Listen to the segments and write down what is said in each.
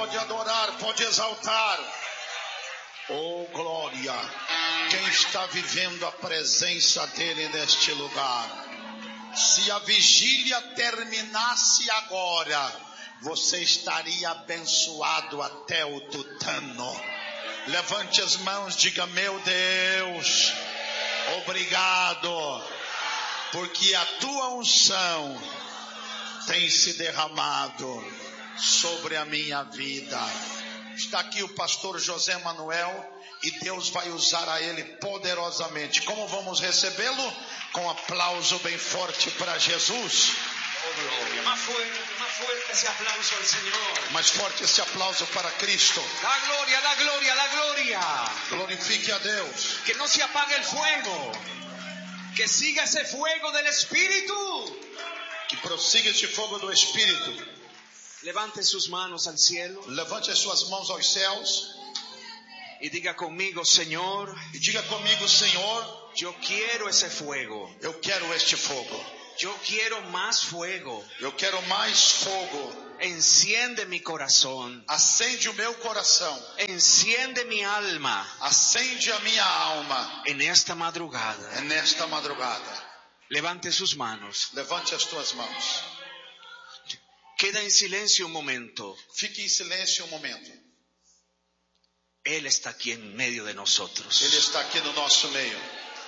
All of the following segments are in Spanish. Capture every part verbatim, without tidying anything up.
pode adorar, pode exaltar. Oh, glória. Quem está vivendo a presença dele neste lugar? Se a vigília terminasse agora, você estaria abençoado até o tutano. Levante as mãos, diga: meu Deus, obrigado, porque a tua unção tem se derramado sobre a minha vida. Está aqui o pastor José Manuel e Deus vai usar a ele poderosamente. Como vamos recebê-lo? Com aplauso bem forte para Jesus. Más fuerte, más fuerte ese aplauso al Señor. Mais forte esse aplauso para Cristo. La gloria, la gloria, la gloria. Glorifique a Deus. Que no se apague el fuego. Que siga ese fuego del Espíritu. Que prossiga este fogo do Espírito. Levante sus manos al cielo. Levante as suas mãos aos céus. Y diga conmigo: Señor. E diga comigo: Senhor, yo quiero ese fuego. Eu quero este fogo. Yo quiero más fuego. Eu quero mais fogo. Enciende mi corazón. Acende o meu coração. Enciende mi alma. Acende a minha alma. En esta madrugada. Nesta madrugada. Levante sus manos. Levante as tuas mãos. Queda en silencio un momento. Fique em silêncio um momento. Él está aquí en medio de nosotros. Ele está aqui no nosso meio.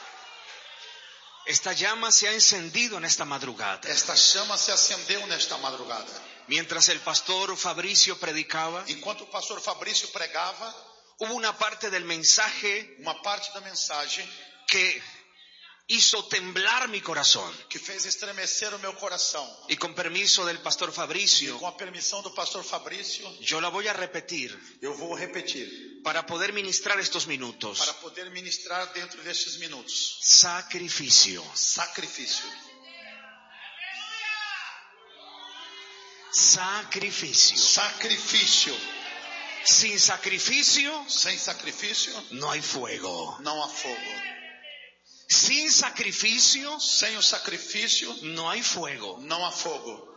Esta llama se ha encendido en esta madrugada. Esta chama se acendeu nesta madrugada. Mientras el pastor Fabricio predicaba, enquanto o pastor Fabrício pregava, hubo una parte del mensaje, uma parte da mensagem que hizo temblar mi corazón. Que fez estremecer o meu coração. Y con permiso del pastor Fabricio, e com a permissão do pastor Fabrício, yo la voy a repetir. Eu vou repetir. Para poder ministrar estos minutos. Para poder ministrar dentro destes minutos. Sacrificio. Sacrifício. Sacrificio. Sacrifício. Sin sacrificio. Sem sacrifício. No hay fuego. Não há fogo. Sin sacrificio. Sem o sacrifício. No hay fuego. Não há fogo.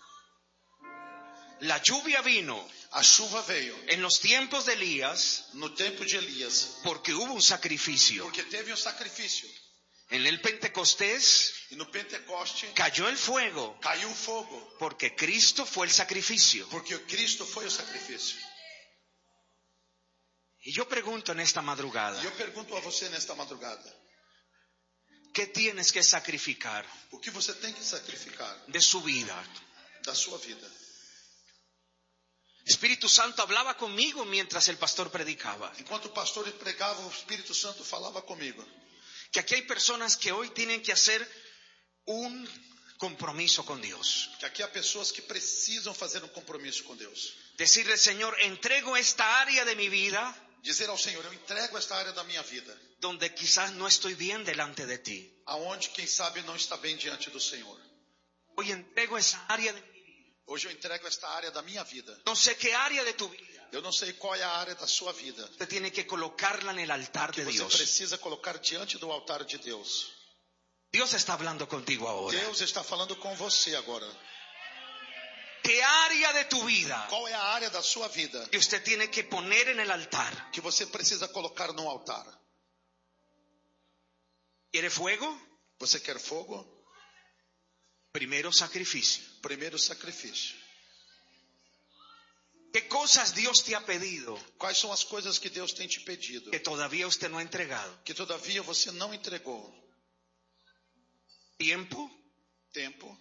La lluvia vino. A chuva veio. En los tiempos de Elías. No tempo de Elias. Porque hubo un sacrificio. Porque teve um sacrifício. En el Pentecostés. E no Pentecoste. Cayó el fuego. Caiu o fogo. Porque Cristo fue el sacrificio. Porque Cristo foi o sacrifício. Y yo pregunto en esta madrugada. E eu pergunto a você nesta madrugada. ¿Qué tienes que sacrificar? O que você tem que sacrificar? De su vida. Da sua vida. Espíritu Santo hablaba conmigo mientras el pastor predicaba. Enquanto o pastor pregava, o Espírito Santo falava comigo. Que aquí hay personas que hoy tienen que hacer un compromiso con Dios. Que aqui há pessoas que precisam fazer um compromisso com Deus. Decirle: Señor, entrego esta área de mi vida. Dizer ao Senhor: eu entrego esta área da minha vida. Donde quizás no estoy bien delante de ti. Aonde, quem sabe, não está bem diante do Senhor. Hoy entrego esa área de mi vida. Hoje eu entrego esta área da minha vida. No sé qué área de tu vida. Eu não sei qual é a área da sua vida. Usted tiene que colocarla en el altar de Você Dios. precisa colocar diante do altar de Deus. Dios está hablando contigo ahora. Deus está falando com você agora. ¿Qué área de tu vida? Qual é a área da sua vida que usted tiene que poner en el altar? Que você precisa colocar no altar? ¿Quiere fuego? Você quer fogo? Primero sacrificio. Primeiro sacrifício. ¿Qué cosas Dios te ha pedido? Quais são as coisas que Deus tem te pedido? Que todavía usted no ha entregado. Que todavia você não entregou? Tiempo. Tempo.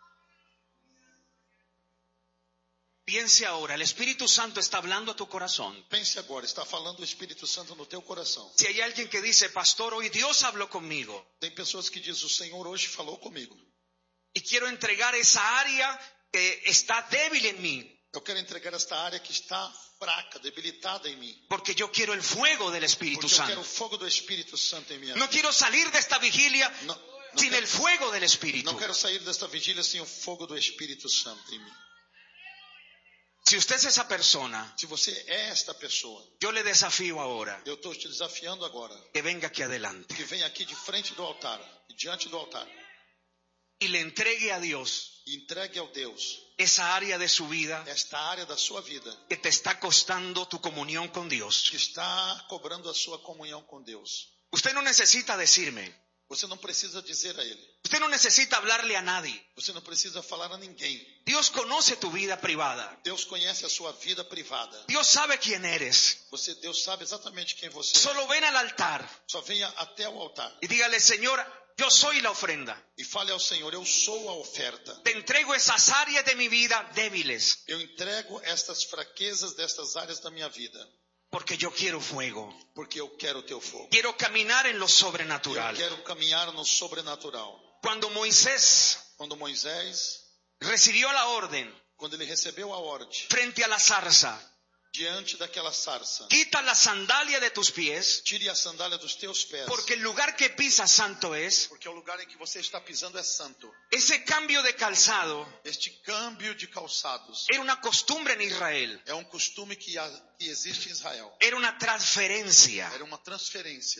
Piense ahora, el Espíritu Santo está hablando a tu corazón. Pense agora, está falando o Espírito Santo no teu coração. Si hay alguien que dice: pastor, hoy Dios habló conmigo. Tem pessoas que dizem: o Senhor hoje falou comigo. Y quiero entregar esa área que está débil en mí. Eu quero entregar esta área que está fraca, debilitada em mim. Porque yo quiero el fuego del Espíritu Porque eu Santo. quero o fogo do Espírito Santo em minha vida. No quiero salir de esta vigilia no, no sin quero, el fuego del Espíritu. Não quero sair desta vigília sem o fogo do Espírito Santo em mim. Si usted es esa persona, se você é esta pessoa, yo le desafío ahora. Eu estou te desafiando agora. Que venga aquí adelante. Que venha aqui de frente do altar, diante do altar. Y le entregue a Dios. Entregue ao Deus esa área de su vida esta área da sua vida que te está costando tu comunión con Dios. que está cobrando a sua comunhão com Deus. Usted no necesita decirme. Você não precisa dizer a Ele. Usted no necesita hablarle a nadie. Você não precisa falar a ninguém. Dios conoce tu vida privada. Deus conhece a sua vida privada. Dios sabe quién eres. Você, Deus sabe exatamente quem você é. Solo ven al altar Só venha até o altar y dígale, Señor, yo soy la ofrenda. e fale ao Senhor: eu sou a oferta. Te entrego esas áreas de mi vida débiles, Eu entrego estas fraquezas destas áreas da minha vida, porque yo quiero fuego. porque eu quero o teu fogo. Quiero caminar en lo Eu sobrenatural. quero caminhar no sobrenatural. Cuando Moisés Quando Moisés, recibió la orden quando ele recebeu a ordem frente a la zarza, diante daquela sarça: quita la sandalia de tus pies, tire a sandália dos teus pés, porque el lugar que pisas santo es. porque o lugar em que você está pisando é santo. Ese cambio de calzado Este câmbio de calçados era una costumbre en Israel, é um costume que, há, que existe em Israel. era una transferencia. Era uma transferência.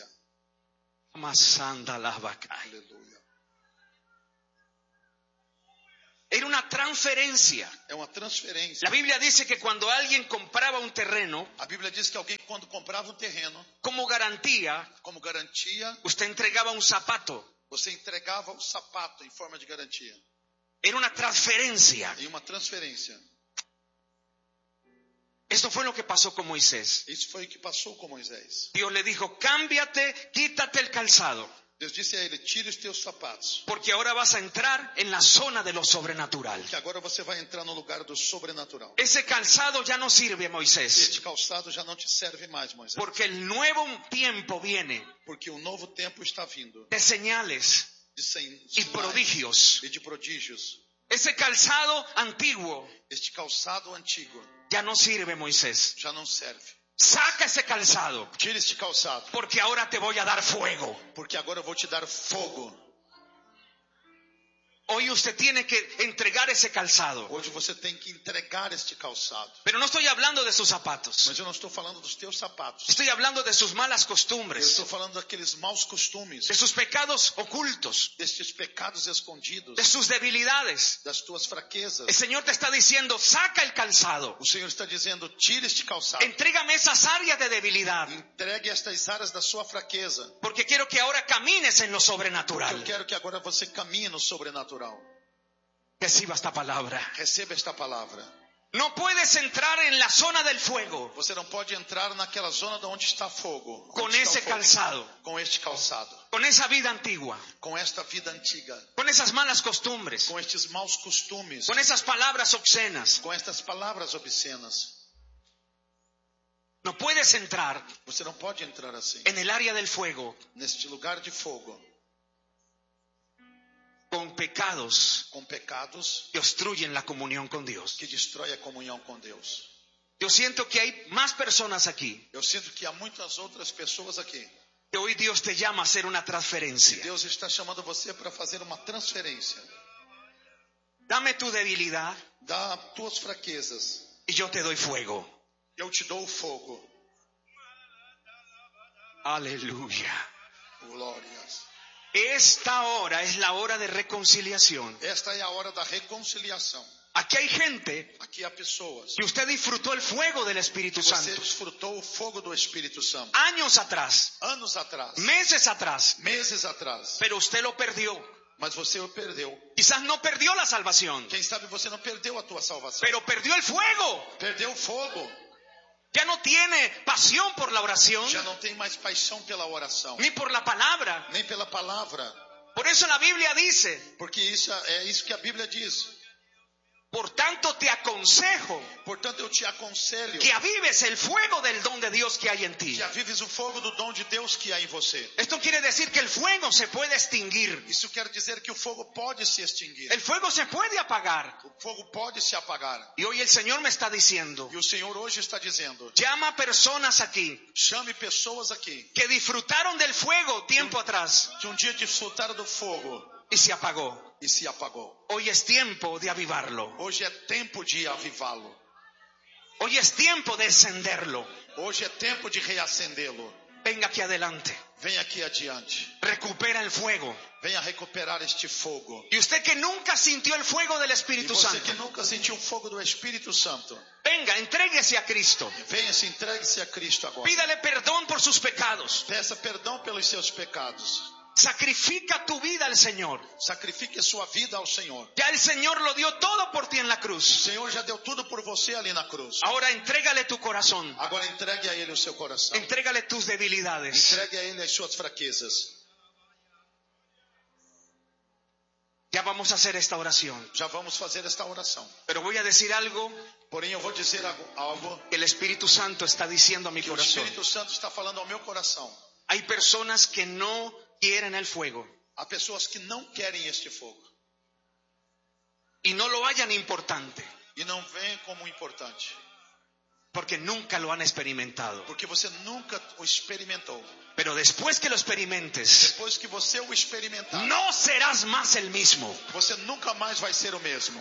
Aleluia. Era una transferencia. É uma transferência. La Biblia dice que cuando alguien compraba un terreno, A Bíblia diz que alguém, quando comprava um terreno, como garantía, como garantia, usted entregaba un zapato. você entregava o sapato em forma de garantia. Era una transferencia. Em uma transferência. Esto fue lo que pasó con Moisés. Isso foi o que passou com Moisés. Dios le dijo, cámbiate, quítate el calzado, Deus disse a ele: tire os teus sapatos, porque ahora vas a entrar en la zona de lo sobrenatural. que agora você vai entrar no lugar do sobrenatural. Ese calzado ya no sirve, Moisés, Este calçado já não te serve mais, Moisés, porque el nuevo tiempo viene porque o novo tempo está vindo de señales de sem, y sinais prodigios. e de prodígios. Ese calzado antiguo Este calçado antigo ya no sirve, Moisés. já não serve. Saca ese calzado, Tire este calçado, porque ahora te voy a dar fuego. porque agora eu vou te dar fogo. Hoy usted tiene que entregar ese calzado. Hoje você tem que entregar este calçado. Pero no estoy hablando de sus zapatos. Mas eu não estou falando dos teus sapatos. Estoy hablando de sus malas Eu costumbres, estou falando daqueles maus costumes, de sus pecados ocultos, destes pecados escondidos, de sus debilidades. das tuas fraquezas. El Señor te está diciendo, saca el calzado. O Senhor está dizendo: tire este calçado. Entrégame esas áreas de debilidad, Entregue estas áreas da sua fraqueza. porque quiero que ahora camines en lo Eu sobrenatural. quero que agora você caminhe no sobrenatural. Reciba esta palabra. Receba esta palavra. No puedes entrar en la zona del fuego Você não pode entrar naquela zona de onde está fogo. con onde está esse o fogo. calzado, Com este calçado. con esa vida antigua, Com esta vida antiga. con esas malas costumbres, Com estes maus costumes. con esas palabras obscenas. Com estas palavras obscenas. No puedes entrar Você não pode entrar assim. en el área del fuego Neste lugar de fogo. con pecados Com pecados que obstruyen la comunión con Dios. que destrói a comunhão com Deus. Yo siento que hay más personas aquí Eu sinto que há muitas outras pessoas aqui. que hoy Dios te llama a hacer una transferencia. Deus está chamando você para fazer uma transferência. Dame tu debilidad Dá tuas fraquezas. y yo te doy fuego. Eu te dou o fogo. Aleluya. Glórias. Esta hora es la hora de reconciliación. Esta é a hora da reconciliação. Aquí hay gente Aqui há pessoas. que usted disfrutó el fuego del Espíritu Você Santo desfrutou o fogo do Espírito Santo. años atrás, Anos atrás. meses atrás, Meses atrás. pero usted lo perdió. Mas você o perdeu. Quizás no perdió la salvación, Quem sabe você não perdeu a tua salvação. pero perdió el fuego. Perdeu o fogo. Ya no tiene pasión por la oración Já não tem mais paixão pela oração. ni por la palabra. Nem pela palavra. Por eso la Biblia dice, Porque isso é isso que a Bíblia diz. por tanto te aconsejo Portanto, eu te aconselho que avives el fuego del don de Dios que hay en ti. que avives o fogo do dom de Deus que há em você. Esto quiere decir que el fuego se puede extinguir, Isso quer dizer que o fogo pode se extinguir. el fuego se puede apagar. O fogo pode se apagar. Y hoy el Señor me está diciendo, E o Senhor hoje está dizendo: llama a personas aquí chame pessoas aqui que disfrutaron del fuego tiempo atrás que um dia desfrutaram do fogo y se apagó. e se apagou. Hoy es tiempo de avivarlo. Hoje é tempo de avivá-lo. Hoy es tiempo de encenderlo. Hoje é tempo de reacendê-lo. venga aquí adelante. Venha aqui adiante. Recupera el fuego. Venha recuperar este fogo. Y usted que nunca sintió el fuego del E Espíritu você Santo, que nunca sentiu o fogo do Espírito Santo, venga, entréguese a Cristo. venha, se entregue-se a Cristo agora. Pídale perdón por sus pecados. Peça perdão pelos seus pecados. Sacrifica tu vida al Señor. Sacrifique a sua vida ao Senhor. Ya el Señor lo dio todo por ti en la O cruz. Senhor já deu tudo por você ali na cruz. Ahora entrégale tu corazón. Agora entregue a Ele o seu coração. Entrégale tus debilidades. Entregue a Ele as suas fraquezas. Ya vamos a hacer esta oración. Já vamos fazer esta oração. Pero voy a decir algo Porém, eu vou dizer algo, algo que el Espíritu Santo está diciendo a mi que o corazón. Espírito Santo está falando ao meu coração. Hay personas que no quieren el fuego Há pessoas que não querem este fogo y no lo hallan importante e não veem como importante, porque nunca lo han experimentado. porque você nunca o experimentou. Pero después que lo experimentes, Depois que você o experimentar, no serás más el mismo. você nunca mais vai ser o mesmo.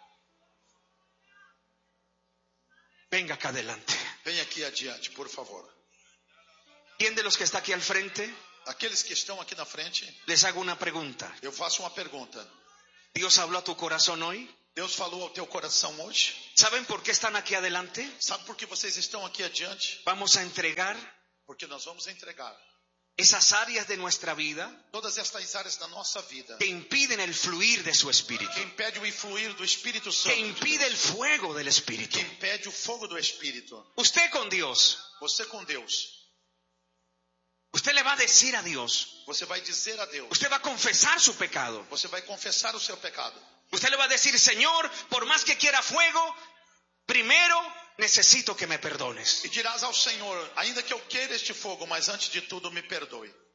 Venga acá adelante. Venha aqui adiante, por favor. ¿Quién de los que está aquí al frente? Aqueles que estão aqui na frente, Les hago una pregunta. eu faço uma pergunta. ¿Dios habló a tu corazón hoy? Deus falou ao teu coração hoje? ¿Saben por qué están aquí adelante? Sabe por que vocês estão aqui adiante? Vamos a entregar Porque nós vamos entregar esas áreas de nuestra vida todas estas áreas da nossa vida que impiden el fluir de su espíritu, que impede o influir do Espírito que Santo, impide el fuego del espíritu. que impede o fogo do Espírito. Usted con Dios, Você com Deus, usted le va a decir a Dios, você vai dizer a Deus, usted va a confesar su pecado. você vai confessar o seu pecado. Usted le va a decir, Señor, por más que quiera fuego, primero necesito que me perdones. E dirás ao Senhor, ainda que eu queira este fogo, mas antes de tudo me perdoe.